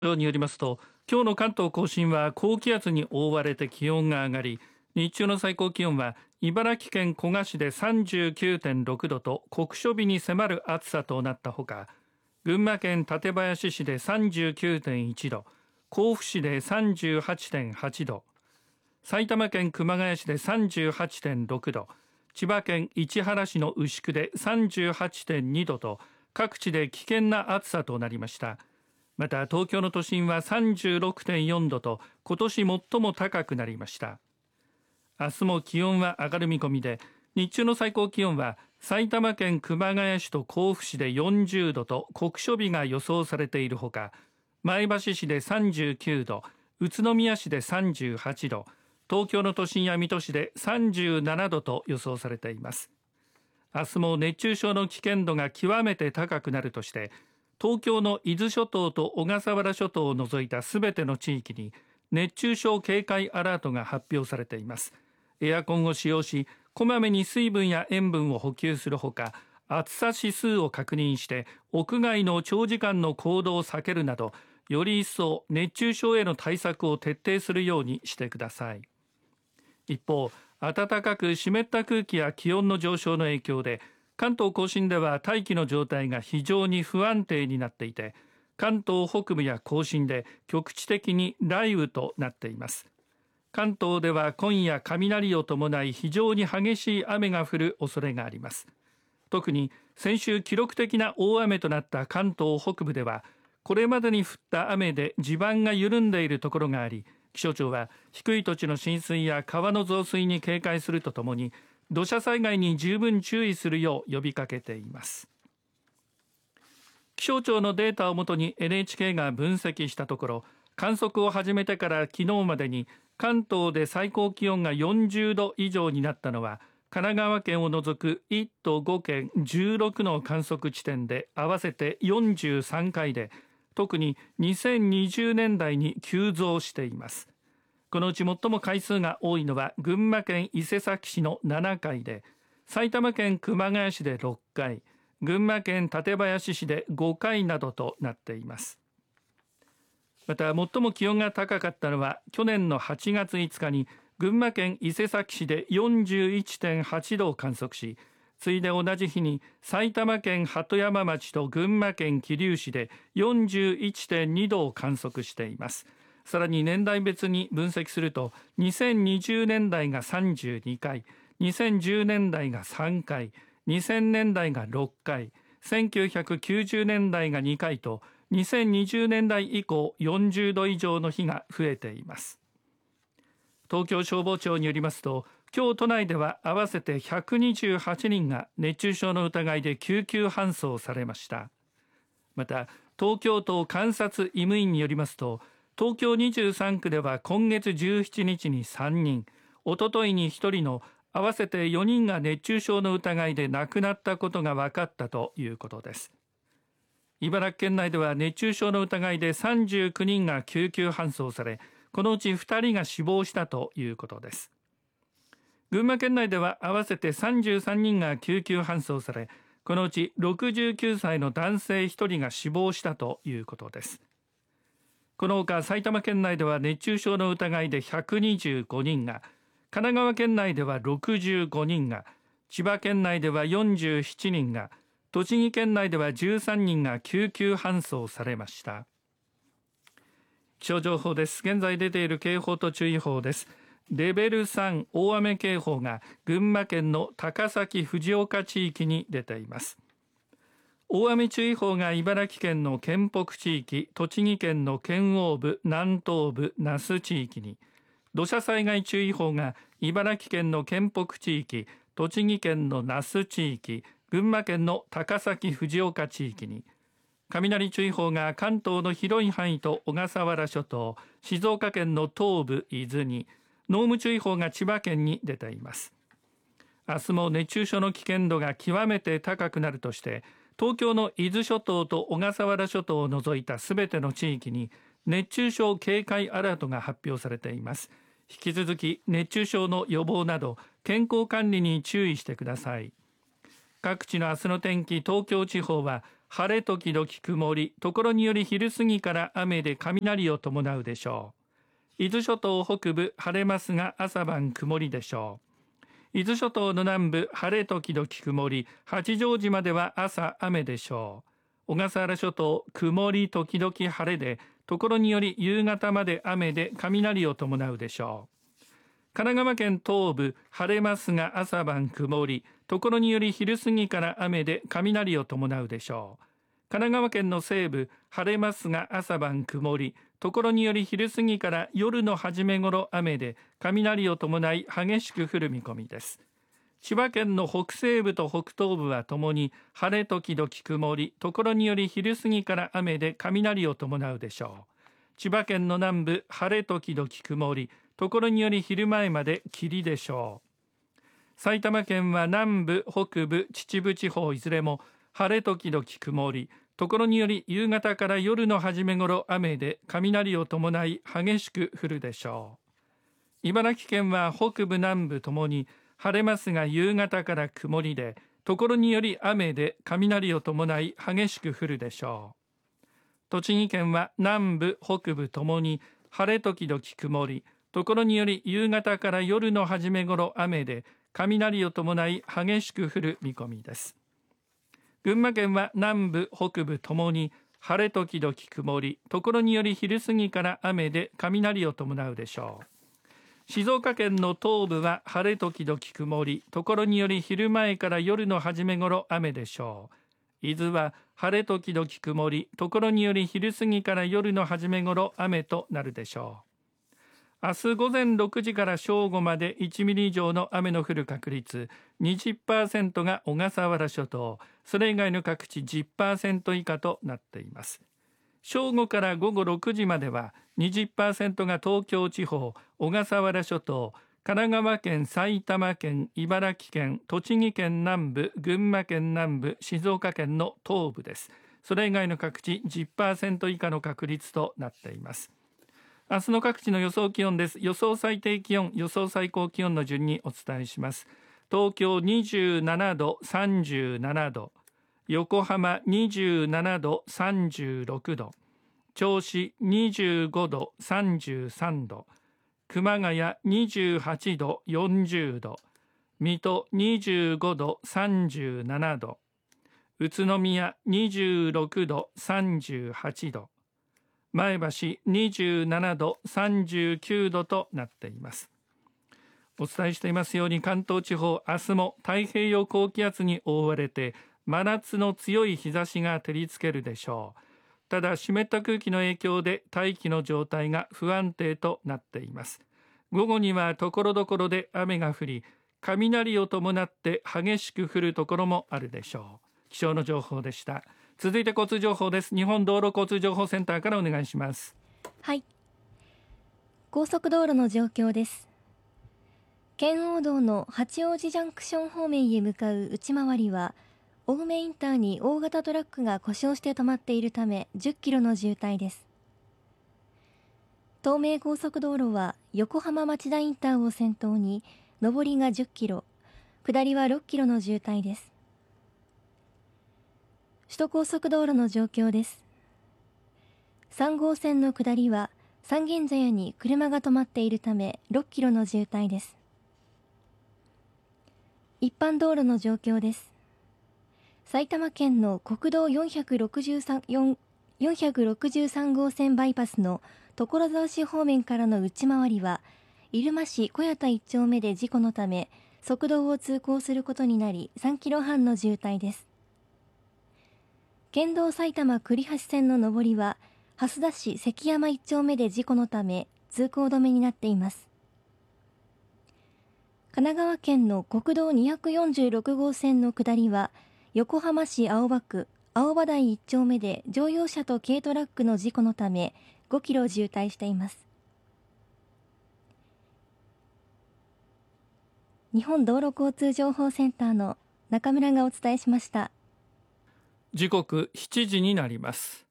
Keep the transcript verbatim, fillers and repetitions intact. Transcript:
によりますと、今日の関東甲信は高気圧に覆われて気温が上がり、日中の最高気温は茨城県古河市で さんじゅうきゅうてんろく 度と酷暑日に迫る暑さとなったほか、群馬県館林市で さんじゅうきゅうてんいち 度、甲府市で さんじゅうはちてんはち 度、埼玉県熊谷市で さんじゅうはちてんろく 度、千葉県市原市の牛久で さんじゅうはちてんに 度と各地で危険な暑さとなりました。また東京の都心は さんじゅうろくてんよん 度と今年最も高くなりました。明日も気温は上がる見込みで、日中の最高気温は埼玉県熊谷市と甲府市でよんじゅうどと酷暑日が予想されているほか、前橋市でさんじゅうきゅうど、宇都宮市でさんじゅうはちど、東京の都心や水戸市でさんじゅうななどと予想されています。明日も熱中症の危険度が極めて高くなるとして、東京の伊豆諸島と小笠原諸島を除いたすべての地域に熱中症警戒アラートが発表されています。エアコンを使用し、こまめに水分や塩分を補給するほか、暑さ指数を確認して屋外の長時間の行動を避けるなど、より一層熱中症への対策を徹底するようにしてください。一方、暖かく湿った空気や気温の上昇の影響で、関東甲信では大気の状態が非常に不安定になっていて、関東北部や甲信で局地的に雷雨となっています。関東では今夜雷を伴い非常に激しい雨が降る恐れがあります。特に先週記録的な大雨となった関東北部では、これまでに降った雨で地盤が緩んでいるところがあり、気象庁は低い土地の浸水や川の増水に警戒するとともに、土砂災害に十分注意するよう呼びかけています。気象庁のデータをもとに エヌエイチケー が分析したところ、観測を始めてから昨日までに関東で最高気温がよんじゅうど以上になったのは、神奈川県を除くいち都ご県じゅうろくの観測地点で合わせてよんじゅうさんかいで、特ににせんにじゅうねんだいに急増しています。このうち最も回数が多いのは群馬県伊勢崎市のななかいで、埼玉県熊谷市でろっかい、群馬県館林市でごかいなどとなっています。また最も気温が高かったのは去年のはちがついつかに群馬県伊勢崎市で よんじゅういってんはちどを観測し、次いで同じ日に埼玉県鳩山町と群馬県桐生市で よんじゅういってんにどを観測しています。さらに年代別に分析すると、にせんにじゅうねんだいがさんじゅうにかい、にせんじゅうねんだいがさんかい、にせんねんだいがろっかい、せんきゅうひゃくきゅうじゅうねんだいがにかいと、にせんにじゅうねんだい以降よんじゅうど以上の日が増えています。東京消防庁によりますと、今日都内では合わせてひゃくにじゅうはちにんが熱中症の疑いで救急搬送されました。また東京都監察医務院によりますと、東京にじゅうさんくでは今月じゅうしちにちにさんにん、おとといにひとりの合わせてよにんが熱中症の疑いで亡くなったことが分かったということです。茨城県内では熱中症の疑いでさんじゅうきゅうにんが救急搬送され、このうちふたりが死亡したということです。群馬県内では合わせてさんじゅうさんにんが救急搬送され、このうちろくじゅうきゅうさいの男性ひとりが死亡したということです。このほか埼玉県内では熱中症の疑いでひゃくにじゅうごにんが、神奈川県内ではろくじゅうごにんが、千葉県内ではよんじゅうななにんが、栃木県内ではじゅうさんにんが救急搬送されました。気象情報です。現在出ている警報と注意報です。レベルさん大雨警報が群馬県の高崎藤岡地域に出ています。大雨注意報が茨城県の県北地域、栃木県の県央部、南東部、那須地域に、土砂災害注意報が茨城県の県北地域、栃木県の那須地域、群馬県の高崎藤岡地域に、雷注意報が関東の広い範囲と小笠原諸島、静岡県の東部、伊豆に、濃霧注意報が千葉県に出ています。明日も熱中症の危険度が極めて高くなるとして、東京の伊豆諸島と小笠原諸島を除いたすべての地域に熱中症警戒アラートが発表されています。引き続き熱中症の予防など健康管理に注意してください。各地の明日の天気、東京地方は晴れ時々曇り、ところにより昼過ぎから雨で雷を伴うでしょう。伊豆諸島北部晴れますが朝晩曇りでしょう。伊豆諸島の南部晴れ時々曇り、八丈島では朝雨でしょう。小笠原諸島曇り時々晴れで、ところにより夕方まで雨で雷を伴うでしょう。神奈川県東部晴れますが朝晩曇り、ところにより昼過ぎから雨で雷を伴うでしょう。神奈川県の西部晴れますが朝晩曇り、ところにより昼過ぎから夜の初め頃雨で雷を伴い激しく降る見込みです。千葉県の北西部と北東部はともに晴れ時々曇り、ところにより昼過ぎから雨で雷を伴うでしょう。千葉県の南部晴れ時々曇り、ところにより昼前まで霧でしょう。埼玉県は南部北部秩父地方いずれも晴れ時々曇り、ところにより夕方から夜の初め頃雨で雷を伴い激しく降るでしょう。茨城県は北部南部ともに晴れますが夕方から曇りで、ところにより雨で雷を伴い激しく降るでしょう。栃木県は南部北部ともに晴れ時々曇り、ところにより夕方から夜の初め頃雨で雷を伴い激しく降る見込みです。群馬県は南部北部ともに晴れ時々曇り、ところにより昼過ぎから雨で雷を伴うでしょう。静岡県の東部は晴れ時々曇り、ところにより昼前から夜の初め頃雨でしょう。伊豆は晴れ時々曇り、ところにより昼過ぎから夜の初め頃雨となるでしょう。明日午前ろくじから正午までいちミリ以上の雨の降る確率 にじゅっパーセント が小笠原諸島、それ以外の各地 じゅっパーセント 以下となっています。正午から午後ろくじまでは にじゅっパーセント が東京地方、小笠原諸島、神奈川県、埼玉県、茨城県、栃木県南部、群馬県南部、静岡県の東部です。それ以外の各地 じゅっパーセント 以下の確率となっています。明日の各地の予想気温です。予想最低気温、予想最高気温の順にお伝えします。東京にじゅうななど、さんじゅうななど、横浜にじゅうななど、さんじゅうろくど、銚子にじゅうごど、さんじゅうさんど、熊谷にじゅうはちど、よんじゅうど、水戸にじゅうごど、さんじゅうななど、宇都宮にじゅうろくど、さんじゅうはちど、前橋にじゅうななど、さんじゅうきゅうどとなっています。お伝えしていますように関東地方、明日も太平洋高気圧に覆われて真夏の強い日差しが照りつけるでしょう。ただ湿った空気の影響で大気の状態が不安定となっています。午後にはところどころで雨が降り、雷を伴って激しく降るところもあるでしょう。気象の情報でした。続いて交通情報です。日本道路交通情報センターからお願いします。 はい、高速道路の状況です。圏央道の八王子ジャンクション方面へ向かう内回りは青梅インターに大型トラックが故障して止まっているためじゅっキロの渋滞です。東名高速道路は横浜町田インターを先頭に上りがじゅっキロ、下りはろっキロの渋滞です。首都高速道路の状況です。さん号線の下りは三軒茶屋に車が止まっているためろっキロの渋滞です。一般道路の状況です。埼玉県の国道よんひゃくろくじゅうさん、よんひゃくろくじゅうさん号線バイパスの所沢市方面からの内回りは入間市小谷田いち丁目で事故のため側道を通行することになりさんキロはんの渋滞です。県道埼玉栗橋線の上りは蓮田市関山いち丁目で事故のため通行止めになっています。神奈川県の国道にひゃくよんじゅうろく号線の下りは横浜市青葉区青葉台いち丁目で乗用車と軽トラックの事故のためごキロ渋滞しています。日本道路交通情報センターの中村がお伝えしました。 時刻しちじになります。